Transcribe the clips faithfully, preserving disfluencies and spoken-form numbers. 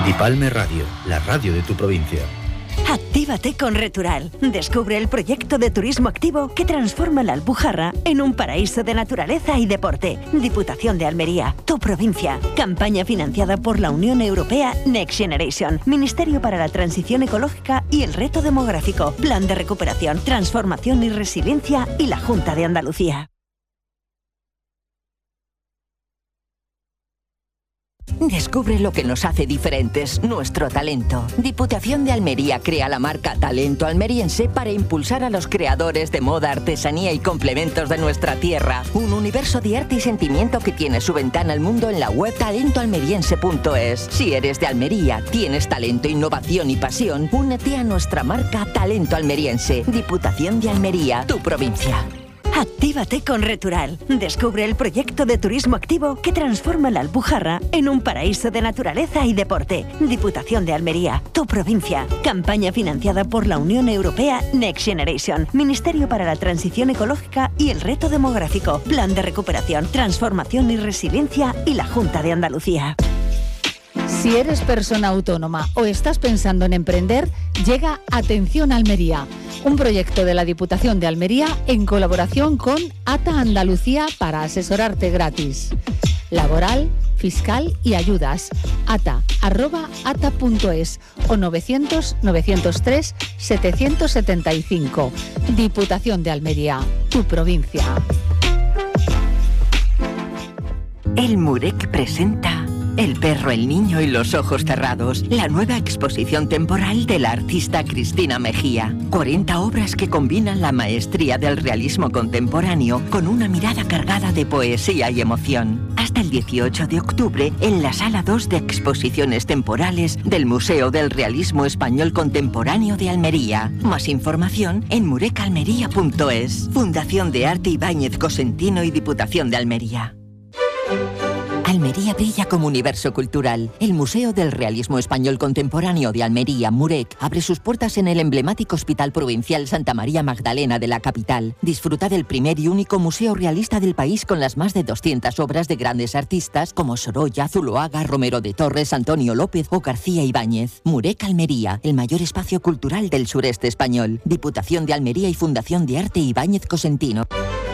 Dipalme Radio, la radio de tu provincia. Actívate con Retural. Descubre el proyecto de turismo activo que transforma la Alpujarra en un paraíso de naturaleza y deporte. Diputación de Almería, tu provincia. Campaña financiada por la Unión Europea Next Generation, Ministerio para la Transición Ecológica y el Reto Demográfico, Plan de Recuperación, Transformación y Resiliencia y la Junta de Andalucía. Descubre lo que nos hace diferentes, nuestro talento. Diputación de Almería crea la marca Talento Almeriense para impulsar a los creadores de moda, artesanía y complementos de nuestra tierra. Un universo de arte y sentimiento que tiene su ventana al mundo en la web talento almeriense punto es. Si eres de Almería, tienes talento, innovación y pasión, únete a nuestra marca Talento Almeriense. Diputación de Almería, tu provincia. Actívate con Retural. Descubre el proyecto de turismo activo que transforma la Alpujarra en un paraíso de naturaleza y deporte. Diputación de Almería, tu provincia. Campaña financiada por la Unión Europea Next Generation, Ministerio para la Transición Ecológica y el Reto Demográfico, Plan de Recuperación, Transformación y Resiliencia y la Junta de Andalucía. Si eres persona autónoma o estás pensando en emprender, llega Atención Almería, un proyecto de la Diputación de Almería en colaboración con ATA Andalucía para asesorarte gratis. Laboral, fiscal y ayudas. ata arroba ata punto es o novecientos novecientos tres setecientos setenta y cinco. Diputación de Almería, tu provincia. El Murek presenta El perro, el niño y los ojos cerrados, la nueva exposición temporal de la artista Cristina Mejía. cuarenta obras que combinan la maestría del realismo contemporáneo con una mirada cargada de poesía y emoción. Hasta el dieciocho de octubre en la Sala dos de Exposiciones Temporales del Museo del Realismo Español Contemporáneo de Almería. Más información en murecalmería punto es. Fundación de Arte Ibáñez Cosentino y Diputación de Almería. Almería brilla como universo cultural. El Museo del Realismo Español Contemporáneo de Almería, Murek, abre sus puertas en el emblemático Hospital Provincial Santa María Magdalena de la capital. Disfruta del primer y único museo realista del país con las más de doscientas obras de grandes artistas como Sorolla, Zuloaga, Romero de Torres, Antonio López o García Ibáñez. Murek Almería, el mayor espacio cultural del sureste español. Diputación de Almería y Fundación de Arte Ibáñez Cosentino.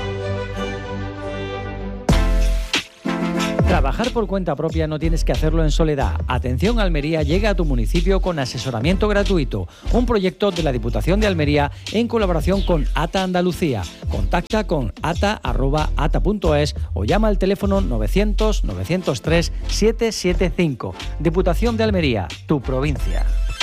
Trabajar por cuenta propia no tienes que hacerlo en soledad. Atención Almería llega a tu municipio con asesoramiento gratuito. Un proyecto de la Diputación de Almería en colaboración con ATA Andalucía. Contacta con ata arroba ata punto es o llama al teléfono novecientos novecientos tres setecientos setenta y cinco. Diputación de Almería, tu provincia.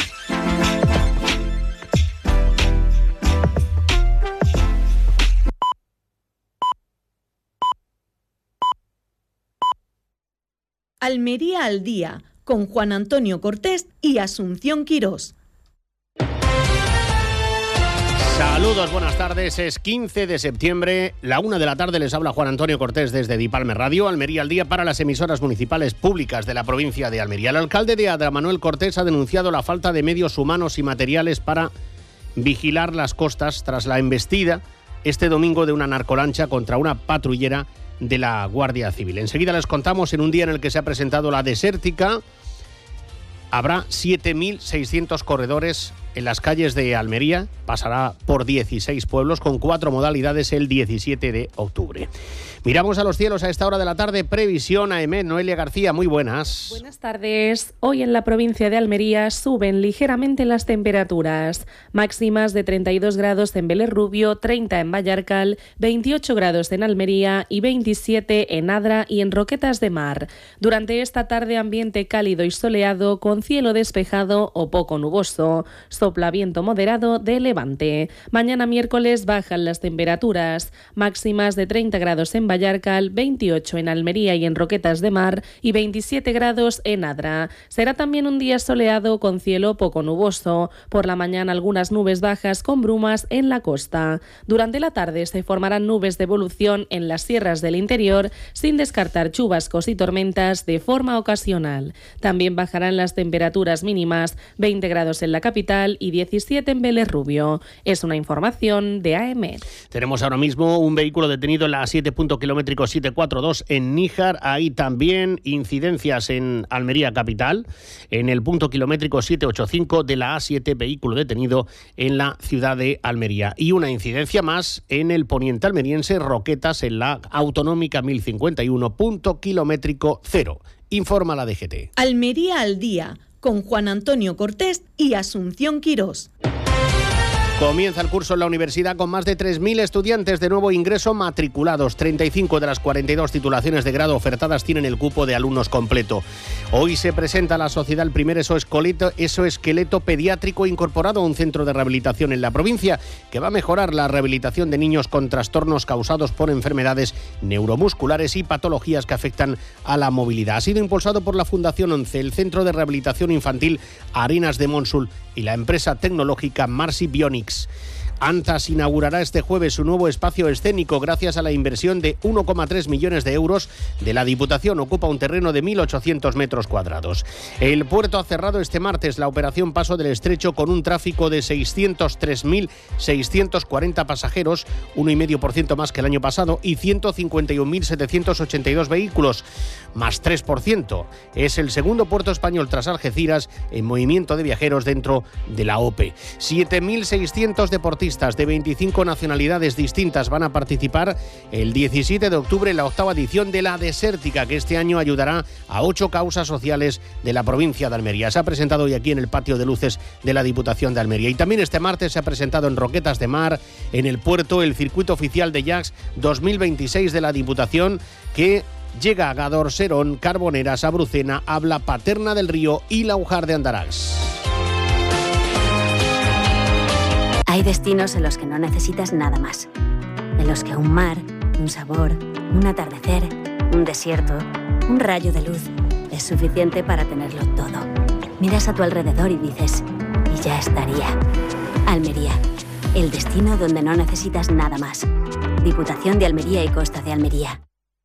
Almería al día, con Juan Antonio Cortés y Asunción Quirós. Saludos, buenas tardes. Es quince de septiembre, la una de la tarde. Les habla Juan Antonio Cortés desde Dipalme Radio, Almería al día para las emisoras municipales públicas de la provincia de Almería. El alcalde de Adra, Manuel Cortés, ha denunciado la falta de medios humanos y materiales para vigilar las costas tras la embestida este domingo de una narcolancha contra una patrullera de la Guardia Civil. Enseguida les contamos, en un día en el que se ha presentado la Desértica, habrá siete mil seiscientos corredores en las calles de Almería. Pasará por dieciséis pueblos con cuatro modalidades el diecisiete de octubre. Miramos a los cielos a esta hora de la tarde. Previsión A M. Noelia García, muy buenas. Buenas tardes. Hoy en la provincia de Almería suben ligeramente las temperaturas. Máximas de treinta y dos grados en Vélez Rubio, treinta en Vallarcal, veintiocho grados en Almería y veintisiete en Adra y en Roquetas de Mar. Durante esta tarde ambiente cálido y soleado con cielo despejado o poco nuboso. Sopla viento moderado de levante. Mañana miércoles bajan las temperaturas. Máximas de treinta grados en Vallarcal, veintiocho en Almería y en Roquetas de Mar y veintisiete grados en Adra. Será también un día soleado con cielo poco nuboso. Por la mañana algunas nubes bajas con brumas en la costa. Durante la tarde se formarán nubes de evolución en las sierras del interior, sin descartar chubascos y tormentas de forma ocasional. También bajarán las temperaturas mínimas, veinte grados en la capital y diecisiete en Vélez Rubio. Es una información de A M. Tenemos ahora mismo un vehículo detenido en la A siete. kilométrico setecientos cuarenta y dos en Níjar, hay también incidencias en Almería capital, en el punto kilométrico setecientos ochenta y cinco de la A siete, vehículo detenido en la ciudad de Almería. Y una incidencia más en el poniente almeriense, Roquetas, en la autonómica mil cincuenta y uno, punto kilométrico cero. Informa la D G T. Almería al día, con Juan Antonio Cortés y Asunción Quirós. Comienza el curso en la universidad con más de tres mil estudiantes de nuevo ingreso matriculados. treinta y cinco de las cuarenta y dos titulaciones de grado ofertadas tienen el cupo de alumnos completo. Hoy se presenta a la sociedad el primer exoesqueleto, exoesqueleto pediátrico incorporado a un centro de rehabilitación en la provincia que va a mejorar la rehabilitación de niños con trastornos causados por enfermedades neuromusculares y patologías que afectan a la movilidad. Ha sido impulsado por la Fundación once, el Centro de Rehabilitación Infantil Arenas de Monsul y la empresa tecnológica Marsi Bionics. ANZAS inaugurará este jueves su nuevo espacio escénico gracias a la inversión de uno coma tres millones de euros de la Diputación. Ocupa un terreno de mil ochocientos metros cuadrados. El puerto ha cerrado este martes la operación Paso del Estrecho con un tráfico de seiscientos tres mil seiscientos cuarenta pasajeros, uno coma cinco por ciento más que el año pasado, y ciento cincuenta y un mil setecientos ochenta y dos vehículos, más tres por ciento. Es el segundo puerto español tras Algeciras en movimiento de viajeros dentro de la O P E. siete mil seiscientos deportistas de veinticinco nacionalidades distintas van a participar el diecisiete de octubre en la octava edición de la Desértica, que este año ayudará a ocho causas sociales de la provincia de Almería. Se ha presentado hoy aquí en el patio de luces de la Diputación de Almería. Y también este martes se ha presentado en Roquetas de Mar, en el puerto, el circuito oficial de Jacks dos mil veintiséis de la Diputación, que llega a Gador, Serón, Carboneras, Abrucena, Abla, Paterna del Río y Laujar de Andarax. Hay destinos en los que no necesitas nada más. En los que un mar, un sabor, un atardecer, un desierto, un rayo de luz es suficiente para tenerlo todo. Miras a tu alrededor y dices, y ya estaría. Almería, el destino donde no necesitas nada más. Diputación de Almería y Costa de Almería.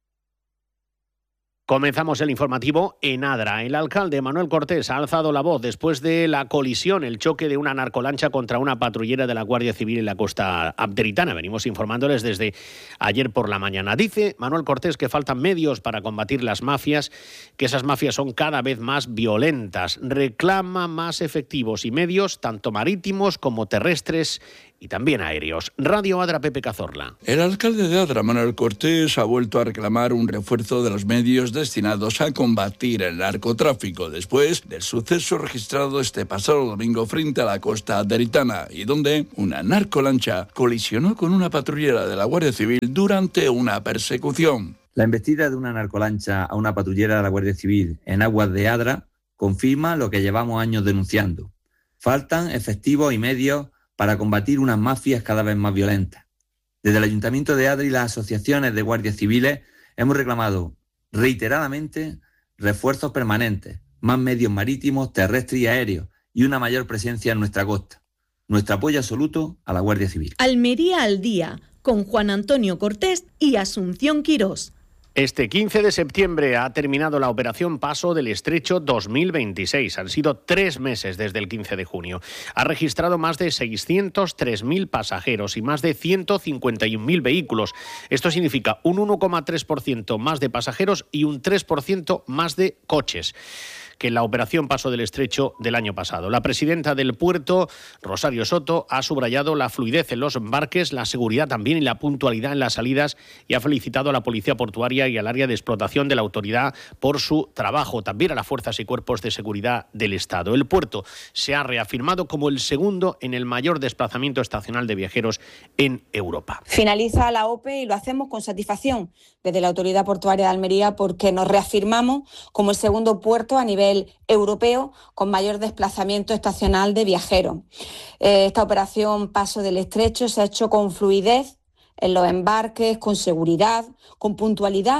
Comenzamos el informativo en Adra. El alcalde Manuel Cortés ha alzado la voz después de la colisión, el choque de una narcolancha contra una patrullera de la Guardia Civil en la costa abderitana. Venimos informándoles desde ayer por la mañana. Dice Manuel Cortés que faltan medios para combatir las mafias, que esas mafias son cada vez más violentas. Reclama más efectivos y medios, tanto marítimos como terrestres y también aéreos. Radio Adra, Pepe Cazorla. El alcalde de Adra, Manuel Cortés, ha vuelto a reclamar un refuerzo de los medios destinados a combatir el narcotráfico después del suceso registrado este pasado domingo frente a la costa adderitana y donde una narcolancha colisionó con una patrullera de la Guardia Civil durante una persecución. La embestida de una narcolancha a una patrullera de la Guardia Civil en aguas de Adra confirma lo que llevamos años denunciando. Faltan efectivos y medios para combatir unas mafias cada vez más violentas. Desde el Ayuntamiento de Adra y las asociaciones de guardias civiles hemos reclamado reiteradamente refuerzos permanentes, más medios marítimos, terrestres y aéreos y una mayor presencia en nuestra costa. Nuestro apoyo absoluto a la Guardia Civil. Almería al día, con Juan Antonio Cortés y Asunción Quirós. Este quince de septiembre ha terminado la operación Paso del Estrecho dos mil veintiséis. Han sido tres meses desde el quince de junio. Ha registrado más de seiscientos tres mil pasajeros y más de ciento cincuenta y un mil vehículos. Esto significa un uno coma tres por ciento más de pasajeros y un tres por ciento más de coches que en la operación Paso del Estrecho del año pasado. La presidenta del puerto, Rosario Soto, ha subrayado la fluidez en los embarques, la seguridad también y la puntualidad en las salidas y ha felicitado a la Policía Portuaria y al área de explotación de la autoridad por su trabajo, también a las fuerzas y cuerpos de seguridad del Estado. El puerto se ha reafirmado como el segundo en el mayor desplazamiento estacional de viajeros en Europa. Finaliza la O P E y lo hacemos con satisfacción desde la Autoridad Portuaria de Almería porque nos reafirmamos como el segundo puerto a nivel europeo con mayor desplazamiento estacional de viajeros. Esta operación Paso del Estrecho se ha hecho con fluidez en los embarques, con seguridad, con puntualidad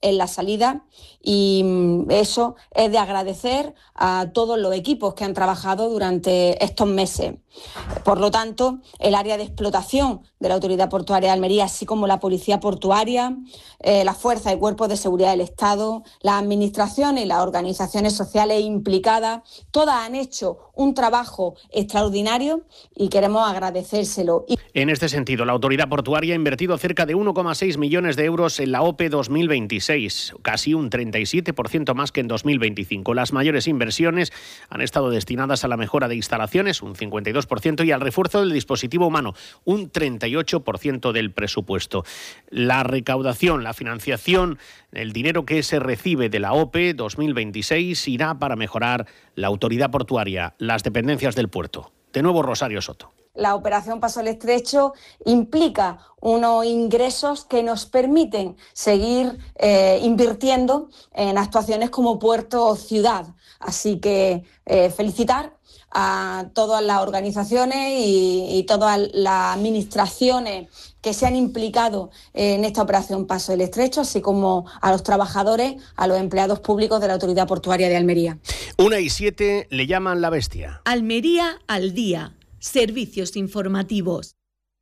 en la salida, y eso es de agradecer a todos los equipos que han trabajado durante estos meses. Por lo tanto, el área de explotación de la Autoridad Portuaria de Almería, así como la Policía Portuaria, eh, las fuerzas y cuerpos de seguridad del Estado, las administraciones y las organizaciones sociales implicadas, todas han hecho un trabajo extraordinario y queremos agradecérselo. En este sentido, la Autoridad Portuaria ha invertido cerca de uno coma seis millones de euros en la O P E dos mil veintiséis, casi un treinta y siete por ciento más que en dos mil veinticinco. Las mayores inversiones han estado destinadas a la mejora de instalaciones, un cincuenta y dos por ciento, y al refuerzo del dispositivo humano, un treinta y ocho por ciento del presupuesto. La recaudación, la financiación, el dinero que se recibe de la O P E dos mil veintiséis irá para mejorar la Autoridad Portuaria, las dependencias del puerto. De nuevo, Rosario Soto. La operación Paso del Estrecho implica unos ingresos que nos permiten seguir eh, invirtiendo en actuaciones como puerto ciudad. Así que eh, felicitar a todas las organizaciones y, y todas las administraciones que se han implicado en esta operación Paso del Estrecho, así como a los trabajadores, a los empleados públicos de la Autoridad Portuaria de Almería. Una y siete le llaman la bestia. Almería al día. Servicios informativos.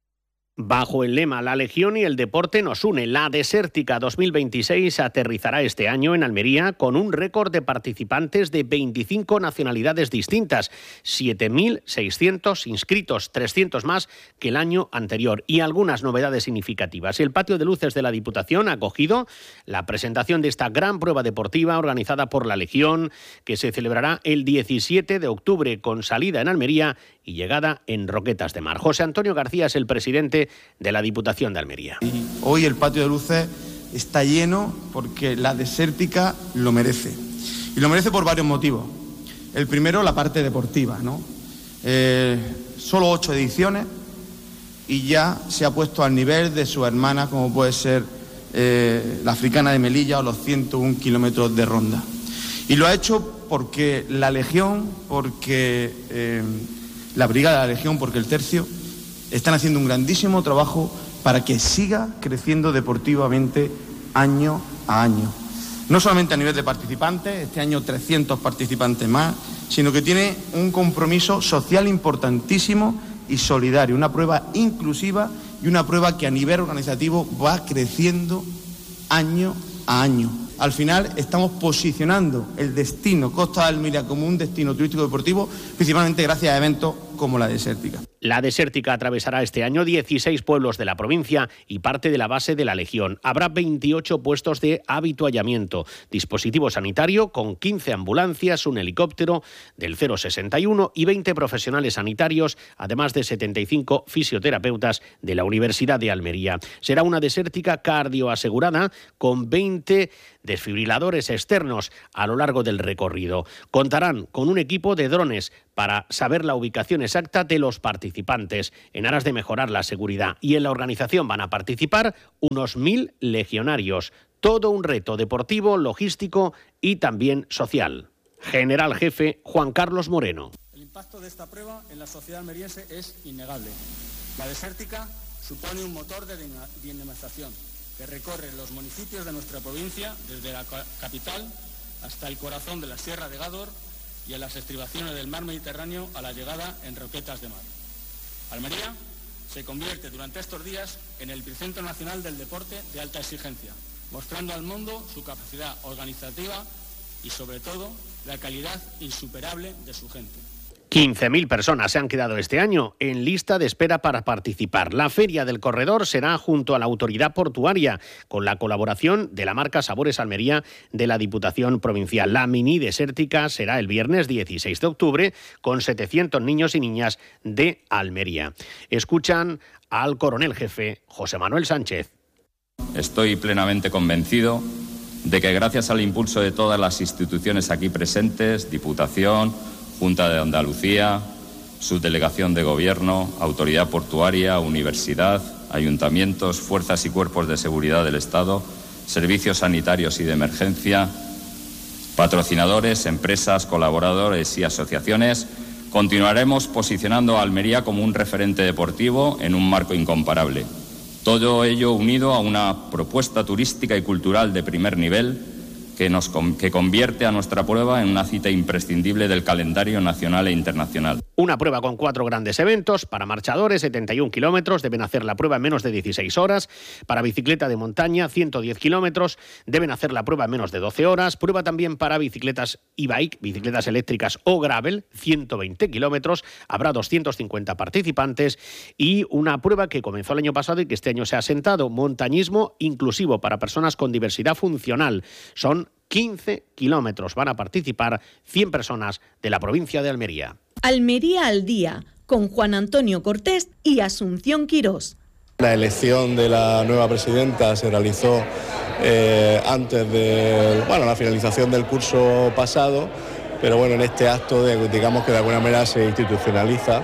Bajo el lema La Legión y el Deporte nos une, la Desértica dos mil veintiséis aterrizará este año en Almería con un récord de participantes de veinticinco nacionalidades distintas, siete mil seiscientos inscritos, trescientos más que el año anterior, y algunas novedades significativas. El patio de luces de la Diputación ha acogido la presentación de esta gran prueba deportiva organizada por La Legión, que se celebrará el diecisiete de octubre con salida en Almería y llegada en Roquetas de Mar. José Antonio García es el presidente de la Diputación de Almería. Y hoy el patio de luces está lleno porque la Desértica lo merece. Y lo merece por varios motivos. El primero, la parte deportiva, ¿no? Eh, solo ocho ediciones y ya se ha puesto al nivel de sus hermanas, como puede ser eh, la Africana de Melilla o los ciento uno kilómetros de Ronda. Y lo ha hecho porque la Legión, porque eh, la Brigada de la Legión, porque el Tercio están haciendo un grandísimo trabajo para que siga creciendo deportivamente año a año. No solamente a nivel de participantes, este año trescientos participantes más, sino que tiene un compromiso social importantísimo y solidario, una prueba inclusiva y una prueba que a nivel organizativo va creciendo año a año. Al final estamos posicionando el destino Costa de Almería como un destino turístico deportivo, principalmente gracias a eventos como la Desértica. La Desértica atravesará este año dieciséis pueblos de la provincia y parte de la base de la Legión. Habrá veintiocho puestos de habituallamiento, dispositivo sanitario con quince ambulancias, un helicóptero del cero sesenta y uno y veinte profesionales sanitarios, además de setenta y cinco fisioterapeutas de la Universidad de Almería. Será una Desértica cardioasegurada con veinte desfibriladores externos a lo largo del recorrido. Contarán con un equipo de drones para saber la ubicación exacta de los participantes en aras de mejorar la seguridad. Y en la organización van a participar unos mil legionarios. Todo un reto deportivo, logístico y también social. General Jefe Juan Carlos Moreno. El impacto de esta prueba en la sociedad almeriense es innegable. La Desértica supone un motor de dinamización que recorre los municipios de nuestra provincia, desde la capital hasta el corazón de la Sierra de Gádor y en las estribaciones del mar Mediterráneo a la llegada en Roquetas de Mar. Almería se convierte durante estos días en el epicentro nacional del deporte de alta exigencia, mostrando al mundo su capacidad organizativa y, sobre todo, la calidad insuperable de su gente. quince mil personas se han quedado este año en lista de espera para participar. La Feria del Corredor será junto a la Autoridad Portuaria, con la colaboración de la marca Sabores Almería de la Diputación Provincial. La mini Desértica será el viernes dieciséis de octubre con setecientos niños y niñas de Almería. Escuchan al coronel jefe José Manuel Sánchez. Estoy plenamente convencido de que gracias al impulso de todas las instituciones aquí presentes, Diputación, Junta de Andalucía, Subdelegación de Gobierno, Autoridad Portuaria, Universidad, Ayuntamientos, Fuerzas y Cuerpos de Seguridad del Estado, Servicios Sanitarios y de Emergencia, patrocinadores, empresas, colaboradores y asociaciones, continuaremos posicionando a Almería como un referente deportivo en un marco incomparable. Todo ello unido a una propuesta turística y cultural de primer nivel que, nos, que convierte a nuestra prueba en una cita imprescindible del calendario nacional e internacional. Una prueba con cuatro grandes eventos. Para marchadores, setenta y un kilómetros, deben hacer la prueba en menos de dieciséis horas. Para bicicleta de montaña, ciento diez kilómetros, deben hacer la prueba en menos de doce horas. Prueba también para bicicletas e-bike, bicicletas eléctricas o gravel, ciento veinte kilómetros. Habrá doscientos cincuenta participantes y una prueba que comenzó el año pasado y que este año se ha asentado, montañismo inclusivo para personas con diversidad funcional. Son quince kilómetros. Van a participar cien personas de la provincia de Almería. Almería al día, con Juan Antonio Cortés y Asunción Quirós. La elección de la nueva presidenta se realizó eh, antes de bueno, la finalización del curso pasado, pero bueno, en este acto de, digamos que de alguna manera se institucionaliza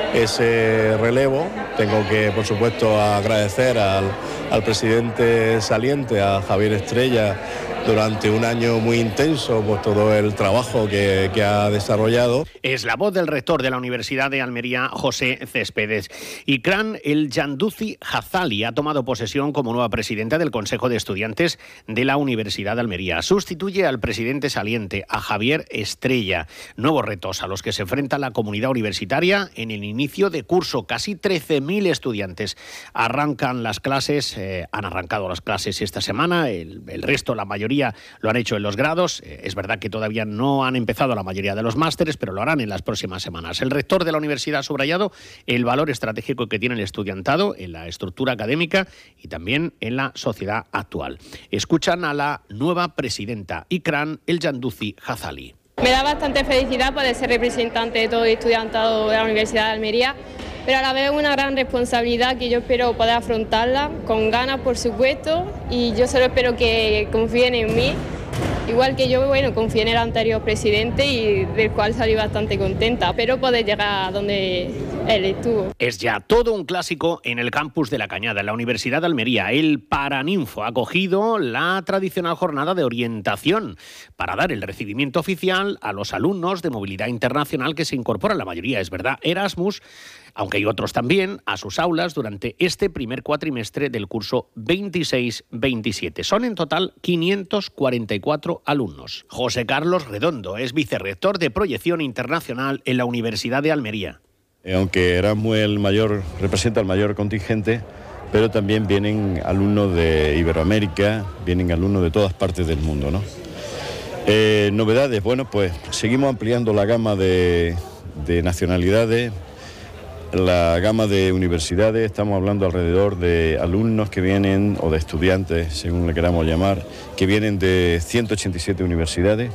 ese relevo. Tengo que, por supuesto, agradecer al, al presidente saliente, a Javier Estrella, durante un año muy intenso por todo el trabajo que, que ha desarrollado. Es la voz del rector de la Universidad de Almería, José Céspedes. Ikram El Janduzi Hazali ha tomado posesión como nueva presidenta del Consejo de Estudiantes de la Universidad de Almería. Sustituye al presidente saliente, a Javier Estrella. Nuevos retos a los que se enfrenta la comunidad universitaria en el inicio de curso. Casi trece mil estudiantes arrancan las clases, eh, han arrancado las clases esta semana. El, el resto, la mayoría, lo han hecho en los grados. Es verdad que todavía no han empezado la mayoría de los másteres, pero lo harán en las próximas semanas. El rector de la universidad ha subrayado el valor estratégico que tiene el estudiantado en la estructura académica y también en la sociedad actual. Escuchan a la nueva presidenta, Ikram El Janduzi Hazali. Me da bastante felicidad poder ser representante de todo el estudiantado de la Universidad de Almería, pero a la vez una gran responsabilidad que yo espero poder afrontarla con ganas, por supuesto, y yo solo espero que confíen en mí, igual que yo, bueno, confié en el anterior presidente y del cual salí bastante contenta. Espero poder llegar a donde él estuvo. Es ya todo un clásico en el campus de La Cañada, en la Universidad de Almería. El Paraninfo ha acogido la tradicional jornada de orientación para dar el recibimiento oficial a los alumnos de movilidad internacional que se incorporan, la mayoría, es verdad, Erasmus, aunque hay otros también, a sus aulas durante este primer cuatrimestre del curso veintiséis veintisiete. Son en total quinientos cuarenta y cuatro alumnos. José Carlos Redondo es vicerrector de Proyección Internacional en la Universidad de Almería. Aunque Erasmus el mayor, representa el mayor contingente, pero también vienen alumnos de Iberoamérica, vienen alumnos de todas partes del mundo, ¿no? Eh, novedades, bueno, pues seguimos ampliando la gama de, de nacionalidades, la gama de universidades. Estamos hablando alrededor de alumnos que vienen, o de estudiantes, según le queramos llamar, que vienen de ciento ochenta y siete universidades.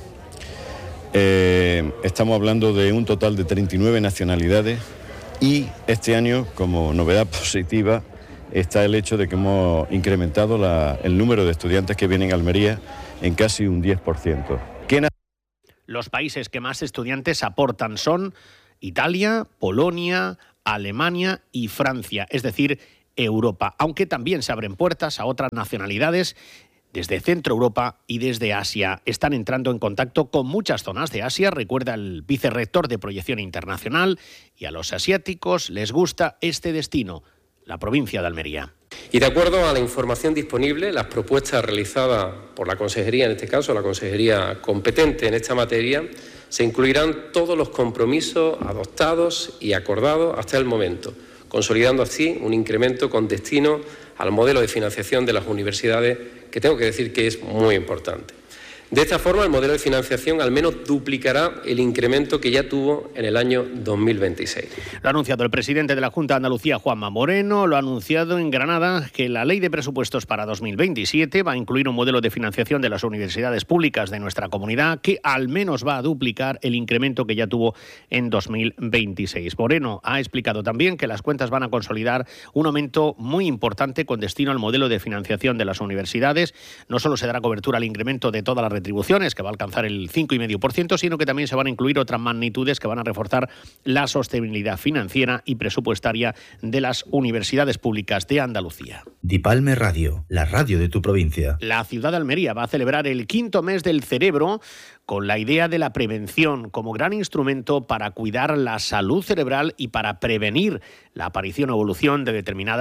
Eh, estamos hablando de un total de treinta y nueve nacionalidades y este año, como novedad positiva, está el hecho de que hemos incrementado la, el número de estudiantes que vienen a Almería en casi un diez por ciento. ¿Qué Los países que más estudiantes aportan son Italia, Polonia, Alemania y Francia, es decir, Europa, aunque también se abren puertas a otras nacionalidades desde Centro Europa y desde Asia. Están entrando en contacto con muchas zonas de Asia, recuerda el vicerrector de Proyección Internacional, y a los asiáticos les gusta este destino, la provincia de Almería. Y de acuerdo a la información disponible, las propuestas realizadas por la Consejería, en este caso la Consejería competente en esta materia, se incluirán todos los compromisos adoptados y acordados hasta el momento, consolidando así un incremento con destino al modelo de financiación de las universidades, que tengo que decir que es muy importante. De esta forma, el modelo de financiación al menos duplicará el incremento que ya tuvo en el año dos mil veintiséis. Lo ha anunciado el presidente de la Junta de Andalucía, Juanma Moreno, lo ha anunciado en Granada, que la Ley de Presupuestos para dos mil veintisiete va a incluir un modelo de financiación de las universidades públicas de nuestra comunidad que al menos va a duplicar el incremento que ya tuvo en dos mil veintiséis. Moreno ha explicado también que las cuentas van a consolidar un aumento muy importante con destino al modelo de financiación de las universidades. No solo se dará cobertura al incremento de todas las retribuciones, que va a alcanzar el cinco coma cinco por ciento, sino que también se van a incluir otras magnitudes que van a reforzar la sostenibilidad financiera y presupuestaria de las universidades públicas de Andalucía. Dipalme Radio, la radio de tu provincia. La ciudad de Almería va a celebrar el quinto mes del cerebro con la idea de la prevención como gran instrumento para cuidar la salud cerebral y para prevenir la aparición o evolución de determinadas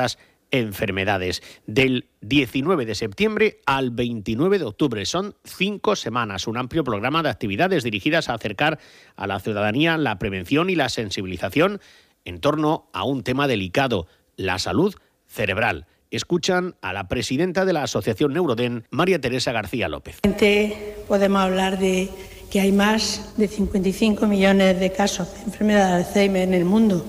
enfermedades. Del diecinueve de septiembre al veintinueve de octubre. Son cinco semanas, un amplio programa de actividades dirigidas a acercar a la ciudadanía la prevención y la sensibilización en torno a un tema delicado, la salud cerebral. Escuchan a la presidenta de la Asociación Neuroden, María Teresa García López. Podemos hablar de que hay más de cincuenta y cinco millones de casos de enfermedad de Alzheimer en el mundo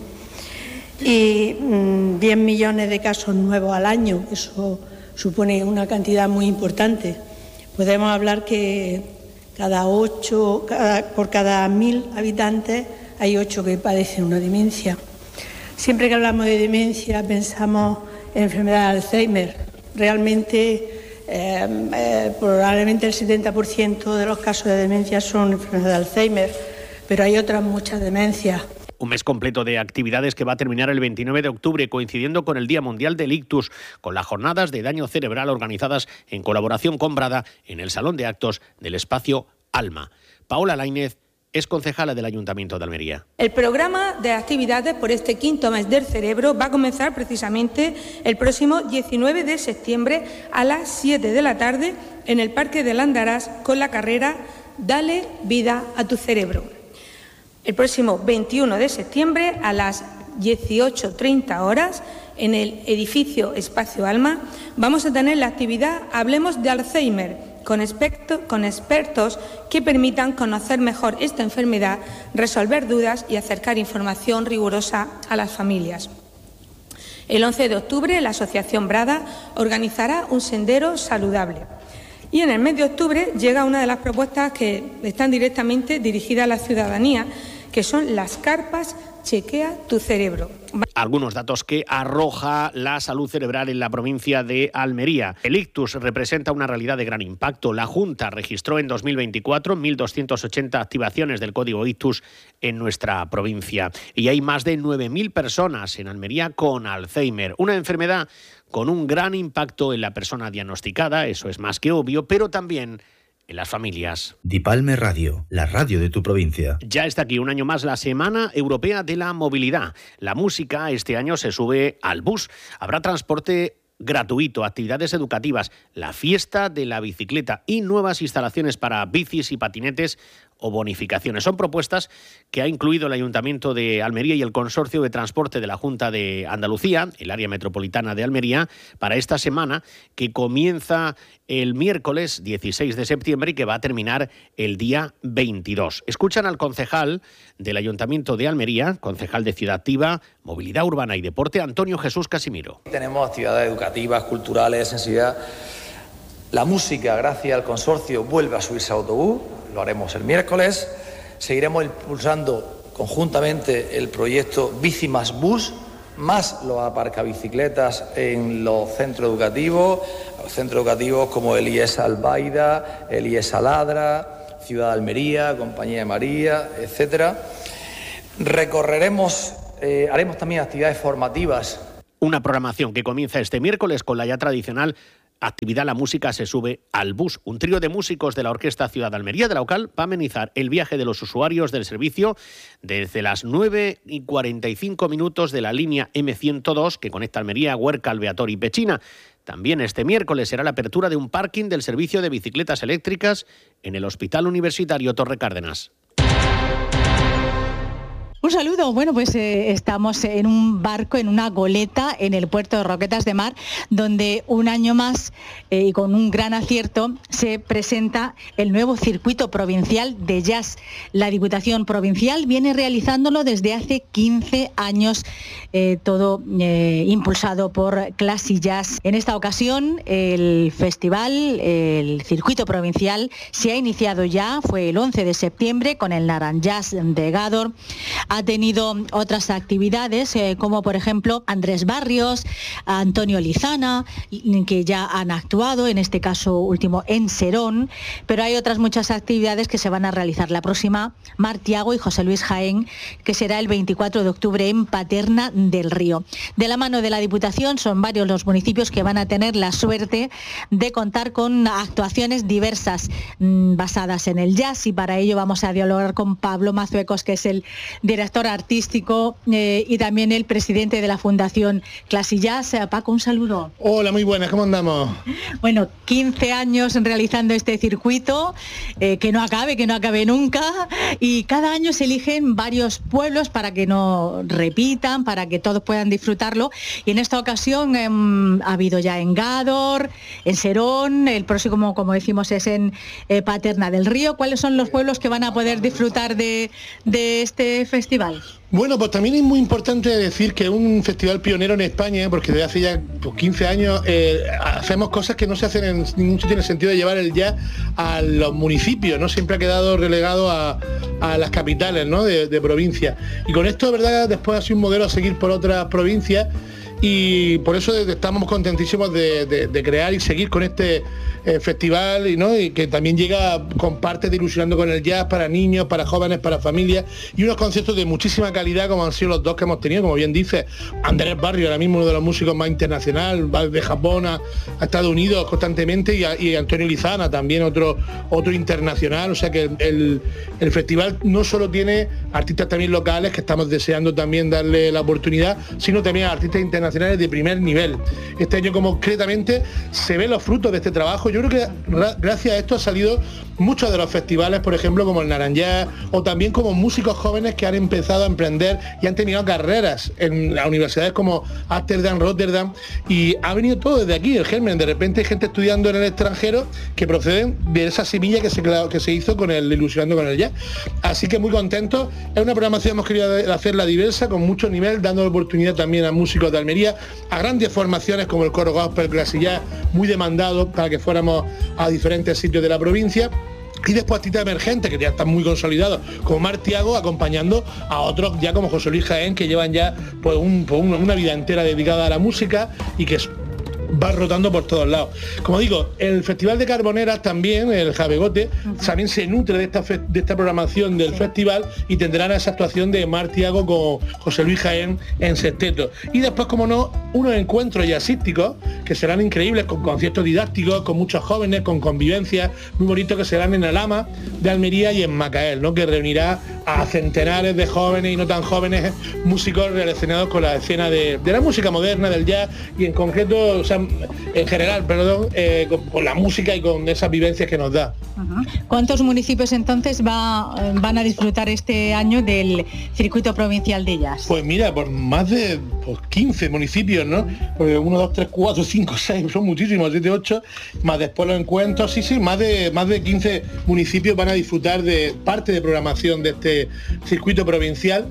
y mmm, diez millones de casos nuevos al año. Eso supone una cantidad muy importante. Podemos hablar que cada ocho, cada, por cada mil habitantes hay ocho que padecen una demencia. Siempre que hablamos de demencia pensamos en enfermedad de Alzheimer. Realmente Eh, eh, probablemente el setenta por ciento de los casos de demencia son enfermedad de Alzheimer, pero hay otras muchas demencias. Un mes completo de actividades que va a terminar el veintinueve de octubre, coincidiendo con el Día Mundial del Ictus, con las jornadas de daño cerebral organizadas en colaboración con Brada en el Salón de Actos del Espacio Alma. Paola Lainez es concejala del Ayuntamiento de Almería. El programa de actividades por este quinto mes del cerebro va a comenzar precisamente el próximo diecinueve de septiembre a las siete de la tarde en el Parque de Landarás con la carrera Dale vida a tu cerebro. El próximo veintiuno de septiembre a las dieciocho treinta horas en el edificio Espacio Alma vamos a tener la actividad Hablemos de Alzheimer, Con, experto, con expertos que permitan conocer mejor esta enfermedad, resolver dudas y acercar información rigurosa a las familias. El once de octubre la Asociación Brada organizará un sendero saludable. Y en el mes de octubre llega una de las propuestas que están directamente dirigidas a la ciudadanía, que son las carpas Chequea tu cerebro. Algunos datos que arroja la salud cerebral en la provincia de Almería. El ictus representa una realidad de gran impacto. La Junta registró en dos mil veinticuatro mil doscientas ochenta activaciones del código ictus en nuestra provincia. Y hay más de nueve mil personas en Almería con Alzheimer, una enfermedad con un gran impacto en la persona diagnosticada, eso es más que obvio, pero también en las familias. Dipalme Radio, la radio de tu provincia. Ya está aquí un año más la Semana Europea de la Movilidad. La música este año se sube al bus. Habrá transporte gratuito, actividades educativas, la fiesta de la bicicleta y nuevas instalaciones para bicis y patinetes o bonificaciones. Son propuestas que ha incluido el Ayuntamiento de Almería y el Consorcio de Transporte de la Junta de Andalucía, el área metropolitana de Almería, para esta semana que comienza el miércoles dieciséis de septiembre y que va a terminar el día veintidós. Escuchan al concejal del Ayuntamiento de Almería, concejal de Ciudad Activa, Movilidad Urbana y Deporte, Antonio Jesús Casimiro. Tenemos actividades educativas, culturales, sensibilidad. La música, gracias al consorcio, vuelve a subirse a autobús. Lo haremos el miércoles. Seguiremos impulsando conjuntamente el proyecto Bici más Bus, más los aparcabicicletas en los centros educativos, los centros educativos como el I E S Albaida, el I E S Aladra, Ciudad de Almería, Compañía de María, etcétera. Recorreremos, eh, haremos también actividades formativas. Una programación que comienza este miércoles con la ya tradicional actividad La Música se sube al bus. Un trío de músicos de la Orquesta Ciudad de Almería de la OCAL va a amenizar el viaje de los usuarios del servicio desde las nueve y cuarenta y cinco minutos de la línea eme ciento dos que conecta Almería, Huerca, Alveator y Pechina. También este miércoles será la apertura de un parking del servicio de bicicletas eléctricas en el Hospital Universitario Torre Cárdenas. Un saludo. Bueno, pues eh, estamos en un barco, en una goleta en el puerto de Roquetas de Mar, donde un año más eh, y con un gran acierto se presenta el nuevo circuito provincial de jazz. La Diputación Provincial viene realizándolo desde hace quince años, eh, todo eh, impulsado por Classy Jazz. En esta ocasión el festival, el circuito provincial, se ha iniciado ya, fue el once de septiembre con el Naranjazz de Gádor. Ha tenido otras actividades, eh, como por ejemplo Andrés Barrios, Antonio Lizana, que ya han actuado, en este caso último en Serón, pero hay otras muchas actividades que se van a realizar. La próxima, Mar Tiago y José Luis Jaén, que será el veinticuatro de octubre en Paterna del Río. De la mano de la Diputación son varios los municipios que van a tener la suerte de contar con actuaciones diversas mmm, basadas en el jazz, y para ello vamos a dialogar con Pablo Mazuecos, que es el director director artístico eh, y también el presidente de la Fundación Classic Jazz. Paco, un saludo. Hola, muy buenas, ¿cómo andamos? Bueno, quince años realizando este circuito, eh, que no acabe, que no acabe nunca, y cada año se eligen varios pueblos para que no repitan, para que todos puedan disfrutarlo, y en esta ocasión eh, ha habido ya en Gádor, en Serón, el próximo, como decimos, es en eh, Paterna del Río. ¿Cuáles son los pueblos que van a poder disfrutar de, de este festival? Bueno, pues también es muy importante decir que es un festival pionero en España, porque desde hace ya pues, quince años eh, hacemos cosas que no se hacen en ningún sitio, en el sentido de llevar el jazz a los municipios, ¿no? Siempre ha quedado relegado a, a las capitales, ¿no? de, de provincia. Y con esto, de verdad, después ha sido un modelo a seguir por otras provincias, y por eso estamos contentísimos de, de, de crear y seguir con este eh, festival, ¿no? Y que también llega con partes de Ilusionando con el Jazz para niños, para jóvenes, para familias, y unos conciertos de muchísima calidad, como han sido los dos que hemos tenido, como bien dice Andrés Barrio, ahora mismo uno de los músicos más internacional, va de Japón a, a Estados Unidos constantemente, y, a, y Antonio Lizana también, otro otro internacional. O sea que el, el, el festival no solo tiene artistas también locales, que estamos deseando también darle la oportunidad, sino también a artistas internacionales de primer nivel. Este año concretamente se ven los frutos de este trabajo. Yo creo que gracias a esto ha salido muchos de los festivales, por ejemplo, como el Naranjá, o también como músicos jóvenes que han empezado a emprender y han tenido carreras en las universidades como Ámsterdam, Rotterdam, y ha venido todo desde aquí, el germen. De repente hay gente estudiando en el extranjero que proceden de esa semilla que se, que se hizo con el Ilusionando con el Jazz. Así que muy contentos. Es una programación que hemos querido hacerla diversa, con mucho nivel, dando oportunidad también a músicos de Almería, a grandes formaciones como el coro gospel, Classic Jazz, muy demandado para que fuéramos a diferentes sitios de la provincia. Y después artistas emergentes que ya están muy consolidados, como Mar Tiago, acompañando a otros ya como José Luis Jaén, que llevan ya pues, un, pues una vida entera dedicada a la música y que es va rotando por todos lados. Como digo, el Festival de Carboneras también, el Jabegote, uh-huh. también se nutre de esta, fe, de esta programación del sí. festival, y tendrán esa actuación de Mar Tiago con José Luis Jaén en sexteto. Y después, como no, unos encuentros jazzísticos que serán increíbles, con conciertos didácticos, con muchos jóvenes, con convivencias muy bonitos, que serán en Alhama de Almería y en Macael, ¿no? Que reunirá a centenares de jóvenes y no tan jóvenes músicos relacionados con la escena de, de la música moderna, del jazz, y en concreto, o sea, en general, perdón, eh, con, con la música y con esas vivencias que nos da. Uh-huh. ¿Cuántos municipios entonces va, van a disfrutar este año del circuito provincial de jazz? Pues mira, por más de pues, quince municipios, ¿no? Porque uno, dos, tres, cuatro, cinco, seis, son muchísimos, siete, ocho, más después los encuentros, sí, sí, más de más de quince municipios van a disfrutar de parte de programación de este circuito provincial.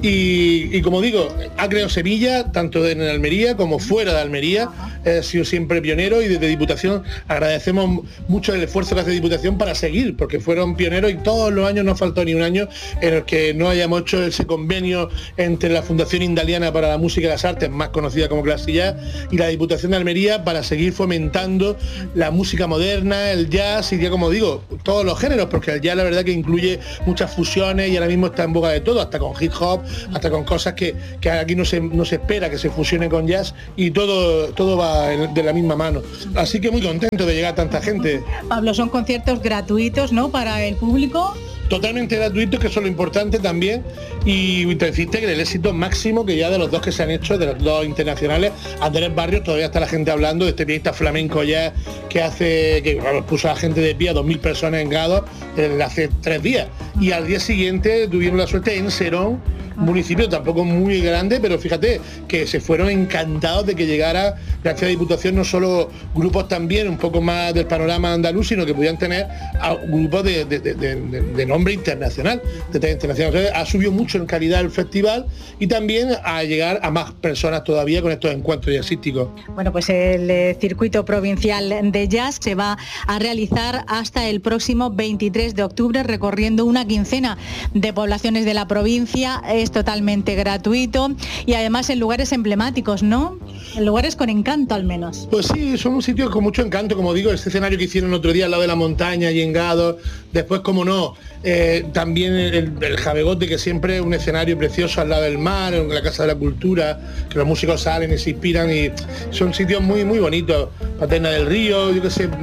Y, y como digo, ha creado semilla, tanto en Almería como fuera de Almería. Ha sido siempre pionero, y desde Diputación agradecemos mucho el esfuerzo que hace Diputación para seguir, porque fueron pioneros y todos los años no faltó ni un año en el que no hayamos hecho ese convenio entre la Fundación Indaliana para la Música y las Artes, más conocida como Classic Jazz, y la Diputación de Almería, para seguir fomentando la música moderna, el jazz, y ya como digo, todos los géneros, porque el jazz la verdad que incluye muchas fusiones y ahora mismo está en boga de todo, hasta con hip hop, hasta con cosas que, que aquí no se, no se espera que se fusione con jazz, y todo, todo va de la misma mano. Así que muy contento de llegar a tanta gente. Pablo, son conciertos gratuitos, ¿no?, para el público. Totalmente gratuitos, que eso es lo importante también, y te deciste que el éxito máximo que ya de los dos que se han hecho, de los dos internacionales, Andrés Barrios, todavía está la gente hablando de este pianista flamenco ya que hace, que bueno, puso a la gente de pie, a dos mil personas en Gádor eh, hace tres días, y al día siguiente tuvieron la suerte en Serón, municipio tampoco muy grande, pero fíjate que se fueron encantados de que llegara, gracias a la Diputación, no solo grupos también un poco más del panorama andaluz, sino que pudieran tener a grupos de, de, de, de, de nombre internacional, de talla internacional. O sea, ha subido mucho en calidad el festival, y también a llegar a más personas todavía con estos encuentros jazzísticos. Bueno, pues el eh, circuito provincial de jazz se va a realizar hasta el próximo veintitrés de octubre, recorriendo una quincena de poblaciones de la provincia. Es totalmente gratuito y además en lugares emblemáticos, ¿no? En lugares con encanto, al menos. Pues sí, son un sitio con mucho encanto, como digo, este escenario que hicieron otro día al lado de la montaña y en Gádor, después, como no, eh, también el, el Jabegote, que siempre es un escenario precioso al lado del mar, en la Casa de la Cultura, que los músicos salen y se inspiran, y son sitios muy muy bonitos. Paterna del Río, yo qué sé,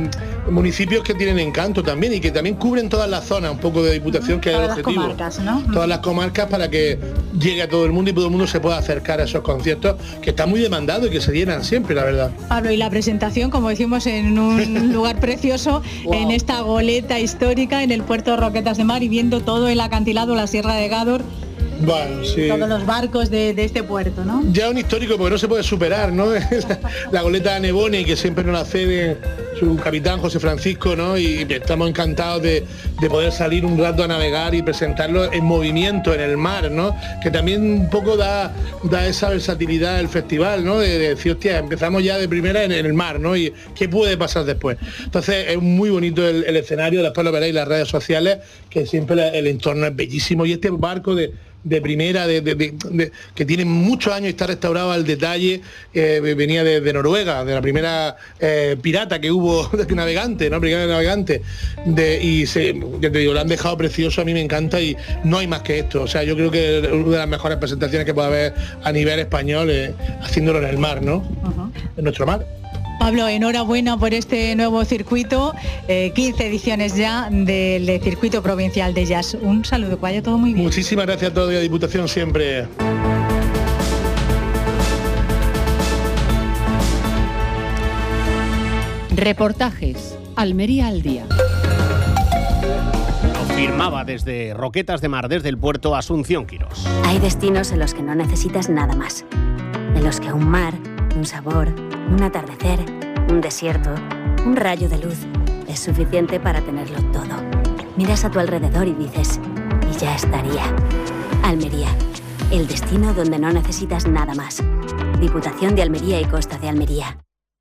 municipios que tienen encanto también y que también cubren todas las zonas, un poco de Diputación, que es el objetivo. Todas las comarcas, ¿no? Todas las comarcas, para que llegue a todo el mundo y todo el mundo se pueda acercar a esos conciertos que están muy demandados y que se llenan siempre, la verdad. Pablo, y la presentación, como decimos, en un lugar precioso, wow, en esta goleta histórica en el puerto de Roquetas de Mar y viendo todo el acantilado, la Sierra de Gádor. Bueno, sí. Todos los barcos de, de este puerto, ¿no? Ya un histórico porque no se puede superar, ¿no? La goleta de Nebone, que siempre nos la cede su capitán José Francisco, ¿no? Y estamos encantados de, de poder salir un rato a navegar y presentarlo en movimiento, en el mar, ¿no? Que también un poco da, da esa versatilidad del festival, ¿no? De, de decir, hostia, empezamos ya de primera en, en el mar, ¿no? Y ¿qué puede pasar después? Entonces es muy bonito el, el escenario, después lo veréis en las redes sociales, que siempre el entorno es bellísimo y este barco de de primera, de, de, de, de, que tiene muchos años y está restaurado al detalle, eh, venía de, de Noruega, de la primera eh, pirata que hubo, de navegante, ¿no? Primera navegante, de, y se, ya te digo, lo han dejado precioso, a mí me encanta y no hay más que esto. O sea, yo creo que es una de las mejores presentaciones que puede haber a nivel español, eh, haciéndolo en el mar, ¿no? Uh-huh. En nuestro mar. Pablo, enhorabuena por este nuevo circuito, eh, quince ediciones ya del circuito provincial de jazz. Un saludo, que vaya todo muy bien. Muchísimas gracias a todos y a Diputación siempre. Reportajes, Almería al día. Lo firmaba desde Roquetas de Mar, desde el puerto, Asunción Quirós. Hay destinos en los que no necesitas nada más, en los que un mar, un sabor, un atardecer, un desierto, un rayo de luz es suficiente para tenerlo todo. Miras a tu alrededor y dices, y ya estaría. Almería, el destino donde no necesitas nada más. Diputación de Almería y Costa de Almería.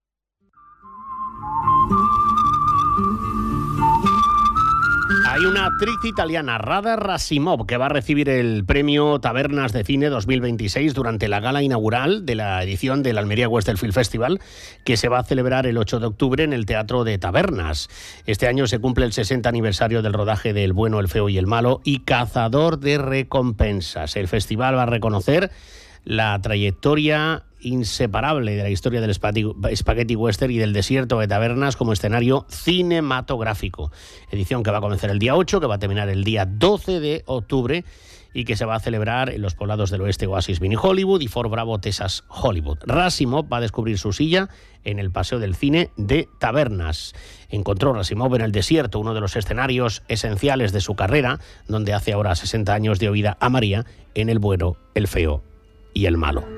Hay una actriz italiana, Rada Rasimov, que va a recibir el premio Tabernas de Cine dos mil veintiséis durante la gala inaugural de la edición del Almería Western Film Festival, que se va a celebrar el ocho de octubre en el Teatro de Tabernas. Este año se cumple el sesenta aniversario del rodaje de El bueno, el feo y el malo y Cazador de recompensas. El festival va a reconocer la trayectoria inseparable de la historia del spaghetti western y del desierto de Tabernas como escenario cinematográfico. Edición que va a comenzar el día ocho, que va a terminar el día doce de octubre y que se va a celebrar en los poblados del oeste Oasis Mini Hollywood y Fort Bravo, Texas Hollywood. Rasimov va a descubrir su silla en el Paseo del Cine de Tabernas. Encontró Rasimov en el desierto, uno de los escenarios esenciales de su carrera, donde hace ahora sesenta años dio vida a María en El bueno, el feo y el malo.